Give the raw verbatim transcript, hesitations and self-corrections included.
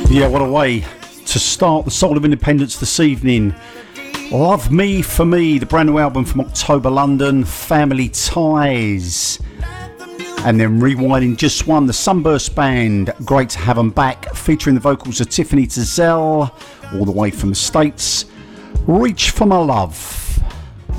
Yeah, what a way to start the Soul of Independence this evening. Love Me For Me, the brand new album from October London, Family Ties. And then rewinding just one, the Sunburst Band, great to have them back, featuring the vocals of Tiffany Tazell, all the way from the States. Reach For My Love.